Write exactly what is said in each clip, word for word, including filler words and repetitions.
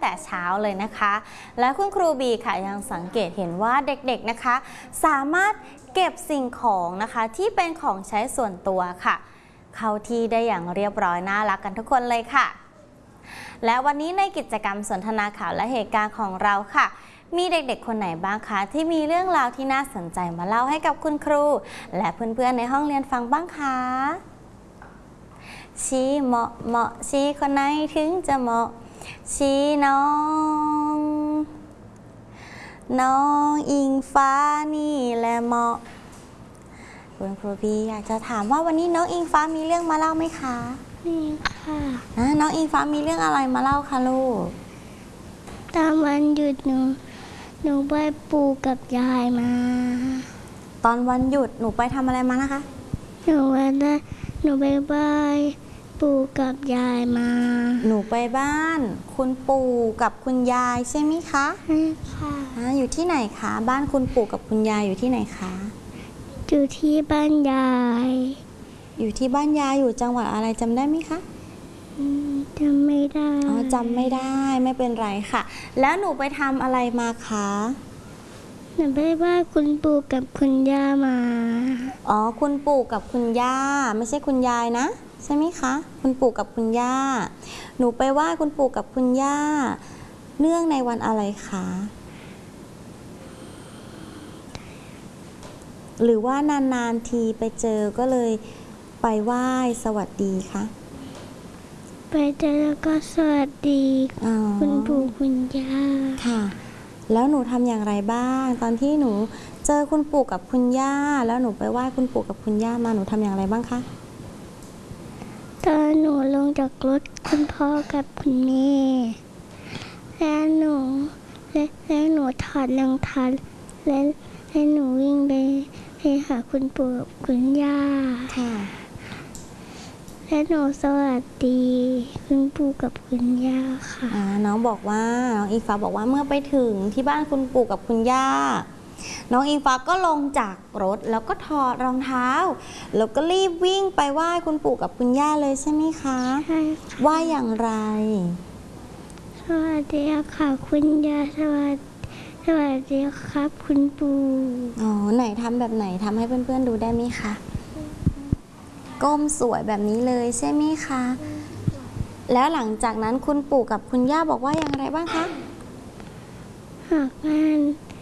แต่เช้าเลยนะคะและคุณครูบีค่ะยังสังเกตเห็นว่าเด็กๆนะคะสามารถเก็บสิ่งของนะคะที่เป็นของใช้ส่วนตัวค่ะเข้าที่ได้อย่างเรียบร้อยน่ารักกันทุกคนเลยค่ะและวันนี้ในกิจกรรมสนทนาข่าวและเหตุการณ์ของเราค่ะมีเด็กๆคนไหนบ้างคะที่มีเรื่องราวที่น่าสนใจมาเล่าให้กับคุณครูและเพื่อนๆในห้องเรียนฟังบ้างคะชี้เหมาะเหมาะชี้คนไหนถึงจะเหมาะชี้น้องน้องอิงฟ้านี่แหละเหมาะคุณครูพี่อยากจะถามว่าวันนี้น้องอิงฟ้ามีเรื่องมาเล่าไหมคะมีค่ะน้องอิงฟ้ามีเรื่องอะไรมาเล่าคะลูกตอนวันหยุดหนูหนูไปปู่กับยายมาตอนวันหยุดหนูไปทำอะไรมานะคะหนูไปได้หนูไปบ้านปู่กับยายมาหนูไปบ้านคุณปู่กับคุณยายใช่ไหมคะใช่ค่ะอยู่ที่ไหนคะบ้านคุณปู่กับคุณยายอยู่ที่ไหนคะอยู่ที่บ้านยายอยู่ที่บ้านยายอยู่จังหวัดอะไรจำได้ไหมคะจำไม่ได้อ๋อจำไม่ได้ไม่เป็นไรค่ะแล้วหนูไปทำอะไรมาคะหนูไปบ้านคุณปู่กับคุณย่ามาอ๋อคุณปู่กับคุณย่าไม่ใช่คุณยายนะใช่ไหมคะคุณปู่กับคุณย่าหนูไปไหว้คุณปู่กับคุณย่าเนื่องในวันอะไรคะหรือว่านานๆทีไปเจอก็เลยไปไหว้สวัสดีคะไปเจอแล้วก็สวัสดีคุณปู่คุณย่าค่ะแล้วหนูทำอย่างไรบ้างตอนที่หนูเจอคุณปู่กับคุณย่าแล้วหนูไปไหว้คุณปู่กับคุณย่ามาหนูทำอย่างไรบ้างคะตอนหนูลงจากรถคุณพ่อกับคุณแม่แล้วหนูและหนูถอดรองเท้าและและหนูวิ่งไปไปหาคุณปู่กับคุณย่าค่ะและหนูสวัสดีคุณปู่กับคุณย่าค่ะน้องบอกว่าน้องอิงฟ้าบอกว่าเมื่อไปถึงที่บ้านคุณปู่กับคุณย่าน้องอิงฟ้าก็ลงจากรถแล้วก็ถอดรองเท้าแล้วก็รีบวิ่งไปไหว้คุณปู่กับคุณย่าเลยใช่ไหมคะใช่ค่ะไหว้อย่างไรสวัสดีค่ะคุณย่าสวัสดีสวัสดีครับคุณปู่อ๋อไหนทำแบบไหนทำให้เพื่อนๆดูได้ไหมคะก้มสวยแบบนี้เลยใช่ไหมคะแล้วหลังจากนั้นคุณปู่กับคุณย่าบอกว่าอย่างไรบ้างคะหากงาน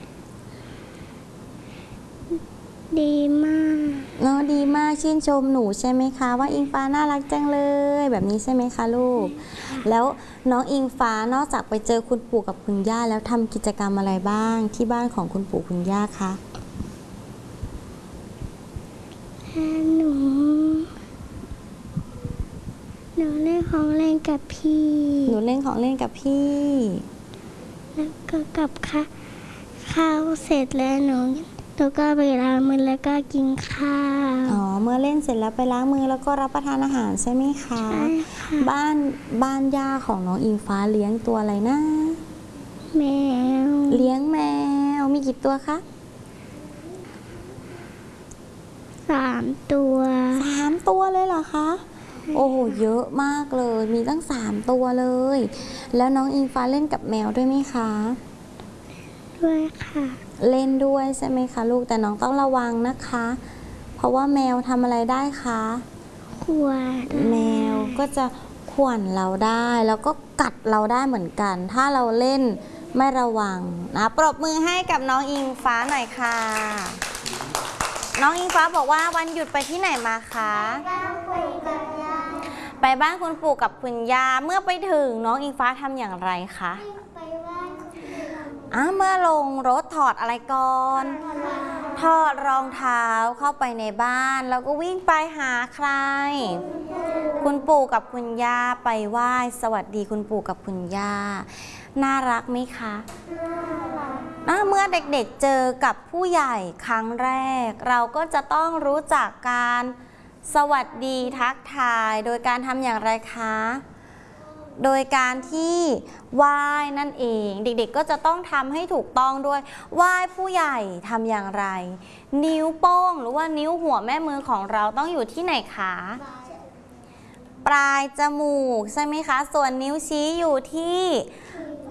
ดีมากเนาะดีมากชื่นชมหนูใช่ไหมคะว่าอิงฟ้าน่ารักจังเลยแบบนี้ใช่ไหมคะลูกแล้วน้องอิงฟ้านอกจากไปเจอคุณปู่กับคุณย่าแล้วทำกิจกรรมอะไรบ้างที่บ้านของคุณปู่คุณย่าคะหนูหนูเล่นของเล่นกับพี่หนูเล่นของเล่นกับพี่แล้วก็กับข้าวข้าวเสร็จแล้วหนูหนูก็ไปล้างมือแล้วก็กินข้าวอ๋อเมื่อเล่นเสร็จแล้วไปล้างมือแล้วก็รับประทานอาหารใช่ไหมคะใช่ค่ะบ้านบ้านย่าของน้องอิงฟ้าเลี้ยงตัวอะไรนะแมวเลี้ยงแมวมีกี่ตัวคะสามตัวสามตัวเลยเหรอคะโอ้โหเยอะมากเลยมีตั้งสามตัวเลยแล้วน้องอิงฟ้าเล่นกับแมวด้วยไหมคะด้วยค่ะเล่นด้วยใช่ไหมคะลูกแต่น้องต้องระวังนะคะเพราะว่าแมวทำอะไรได้คะข่วนแมวก็จะข่วนเราได้แล้วก็กัดเราได้เหมือนกันถ้าเราเล่นไม่ระวังนะปรบมือให้กับน้องอิงฟ้าหน่อยค่ะน้องอิงฟ้าบอกว่าวันหยุดไปที่ไหนมาคะไปบ้านคุณปู่กับคุณย่าเมื่อไปถึงน้องอิงฟ้าทำอย่างไรคะอ่ะเมื่อลงรถถอดอะไรก่อนถอดรองเท้าเข้าไปในบ้านแล้วก็วิ่งไปหาใครคุณปู่กับคุณย่าไปไหว้สวัสดีคุณปู่กับคุณย่าน่ารักไหมคะน่ารักเมื่อเด็กๆเจอกับผู้ใหญ่ครั้งแรกเราก็จะต้องรู้จักการสวัสดีทักทายโดยการทำอย่างไรคะโดยการที่ไหว้นั่นเองเด็กๆก็จะต้องทำให้ถูกต้องด้วยไหว้ผู้ใหญ่ทำอย่างไรนิ้วโป้งหรือว่านิ้วหัวแม่มือของเราต้องอยู่ที่ไหนคะปลายจมูกใช่ไหมคะส่วนนิ้วชี้อยู่ที่